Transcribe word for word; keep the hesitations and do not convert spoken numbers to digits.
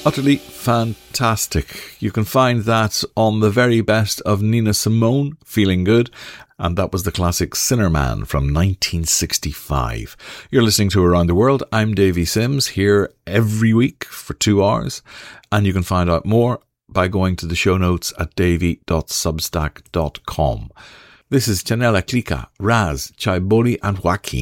Utterly fantastic. You can find that on the very best of Nina Simone, Feeling Good, and that was the classic Sinner Man from nineteen sixty-five. You're listening to Around the World. I'm Davy Sims, here every week for two hours, and you can find out more by going to the show notes at davy dot substack dot com. This is Chanela Klika, Raz, Chai Boli and Joaquin.